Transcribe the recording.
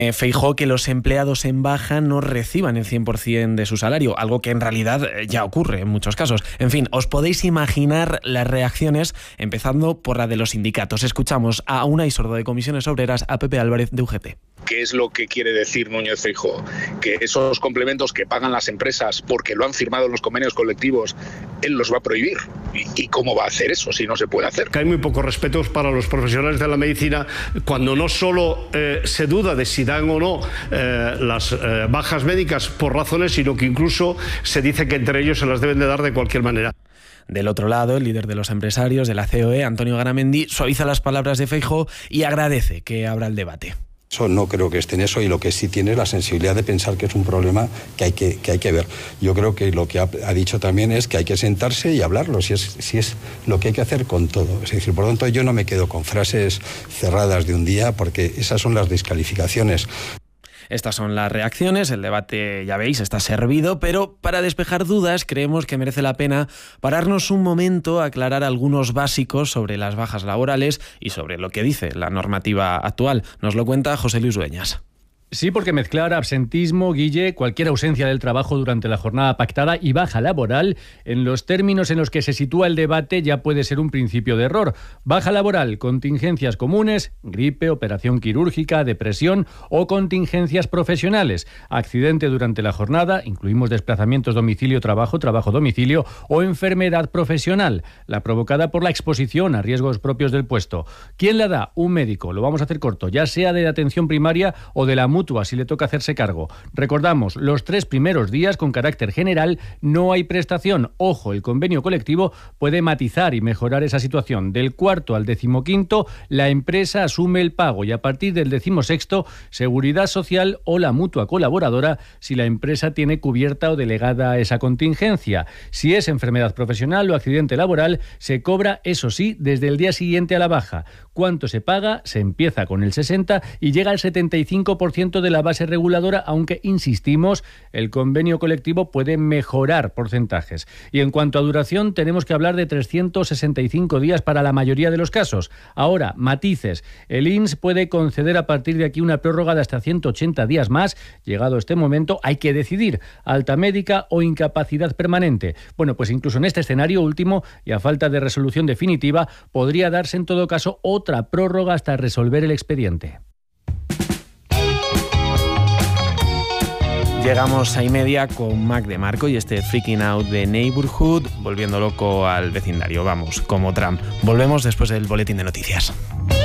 Feijóo que los empleados en baja no reciban el 100% de su salario, algo que en realidad ya ocurre en muchos casos. En fin, os podéis imaginar las reacciones, empezando por la de los sindicatos. Escuchamos a Unai Sordo de Comisiones Obreras, a Pepe Álvarez de UGT. ¿Qué es lo que quiere decir Núñez Feijóo? Que esos complementos que pagan las empresas porque lo han firmado en los convenios colectivos, él los va a prohibir. ¿Y cómo va a hacer eso si no se puede hacer? Que hay muy pocos respetos para los profesionales de la medicina cuando no solo se duda de si dan o no las bajas médicas por razones, sino que incluso se dice que entre ellos se las deben de dar de cualquier manera. Del otro lado, el líder de los empresarios de la COE, Antonio Garamendi, suaviza las palabras de Feijóo y agradece que abra el debate. Eso no creo que esté en eso, y lo que sí tiene es la sensibilidad de pensar que es un problema que hay que ver. Yo creo que lo que ha dicho también es que hay que sentarse y hablarlo, si es lo que hay que hacer con todo. Es decir, por lo tanto, yo no me quedo con frases cerradas de un día, porque esas son las descalificaciones. Estas son las reacciones, el debate, ya veis, está servido, pero para despejar dudas creemos que merece la pena pararnos un momento a aclarar algunos básicos sobre las bajas laborales y sobre lo que dice la normativa actual. Nos lo cuenta José Luis Dueñas. Sí, porque mezclar absentismo, Guille, cualquier ausencia del trabajo durante la jornada pactada y baja laboral, en los términos en los que se sitúa el debate, ya puede ser un principio de error. Baja laboral, contingencias comunes, gripe, operación quirúrgica, depresión o contingencias profesionales. Accidente durante la jornada, incluimos desplazamientos domicilio-trabajo, trabajo-domicilio o enfermedad profesional, la provocada por la exposición a riesgos propios del puesto. ¿Quién la da? Un médico. Lo vamos a hacer corto, ya sea de atención primaria o de la mutua, si le toca hacerse cargo. Recordamos, los 3 primeros días con carácter general no hay prestación. Ojo, el convenio colectivo puede matizar y mejorar esa situación. Del 4º al 15º, la empresa asume el pago, y a partir del 16º, Seguridad Social o la mutua colaboradora si la empresa tiene cubierta o delegada esa contingencia. Si es enfermedad profesional o accidente laboral, se cobra, eso sí, desde el día siguiente a la baja. ¿Cuánto se paga? Se empieza con el 60% y llega al 75% de la base reguladora, aunque, insistimos, el convenio colectivo puede mejorar porcentajes. Y en cuanto a duración, tenemos que hablar de 365 días para la mayoría de los casos. Ahora, matices. El INS puede conceder a partir de aquí una prórroga de hasta 180 días más. Llegado este momento, hay que decidir: alta médica o incapacidad permanente. Bueno, pues incluso en este escenario último, y a falta de resolución definitiva, podría darse en todo caso otra prórroga hasta resolver el expediente. Llegamos a 1:30 con Mac de Marco y este Freaking Out de Neighborhood, volviendo loco al vecindario. Vamos, como Trump. Volvemos después del boletín de noticias.